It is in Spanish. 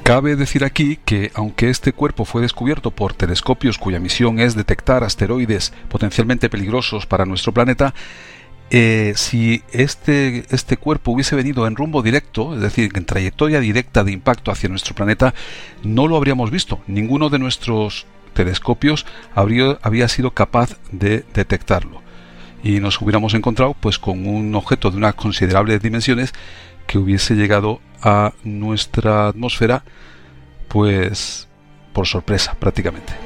Cabe decir aquí que, aunque este cuerpo fue descubierto por telescopios cuya misión es detectar asteroides potencialmente peligrosos para nuestro planeta, si este cuerpo hubiese venido en rumbo directo, es decir, en trayectoria directa de impacto hacia nuestro planeta, no lo habríamos visto. Ninguno de nuestros telescopios había sido capaz de detectarlo. Y nos hubiéramos encontrado pues con un objeto de unas considerables dimensiones que hubiese llegado a nuestra atmósfera pues por sorpresa prácticamente.